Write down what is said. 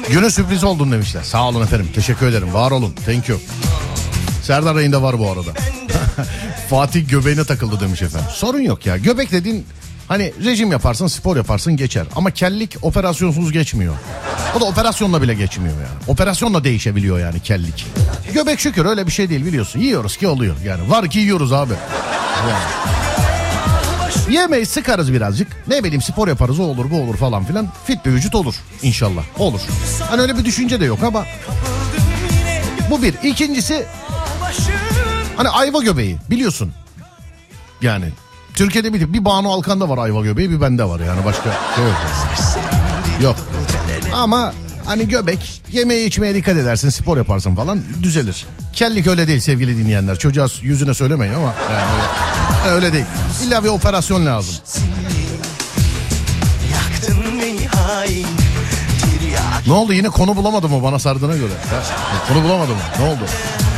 Günün sürprizi oldun demişler. Sağ olun efendim. Teşekkür ederim. Var olun. Thank you. Serdar Ray'ında var bu arada. Fatih göbeğine takıldı demiş efendim. Sorun yok ya. Göbek dediğin hani rejim yaparsın, spor yaparsın geçer. Ama kellik operasyonsuz geçmiyor. O da operasyonla bile geçmiyor yani. Operasyonla değişebiliyor yani kellik. Göbek şükür öyle bir şey değil biliyorsun. Yiyoruz ki oluyor yani. Var ki yiyoruz abi. Yani. Yemeği sıkarız birazcık. Ne bileyim spor yaparız, o olur bu olur falan filan. Fit bir vücut olur inşallah. Olur. Hani öyle bir düşünce de yok ama. Bu bir. İkincisi hani ayva göbeği biliyorsun. Yani Türkiye'de bir Banu Alkan'da var ayva göbeği, bir bende var yani, başka şey yok. Yok. Ama hani göbek, yemeğe içmeye dikkat edersin, spor yaparsın falan, düzelir. Kellik öyle değil sevgili dinleyenler. Çocuğa yüzüne söylemeyin ama yani öyle değil. İlla bir operasyon lazım. Ne oldu, yine konu bulamadım mı bana sardığına göre? Konu bulamadım mı? Ne oldu?